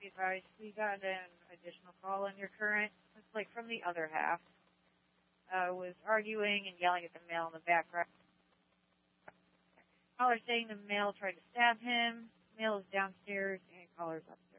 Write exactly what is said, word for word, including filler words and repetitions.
be advised, we got an additional call on your current. It's like from the other half. Uh, was arguing and yelling at the male in the background. Caller saying the male tried to stab him. Male is downstairs and caller's upstairs.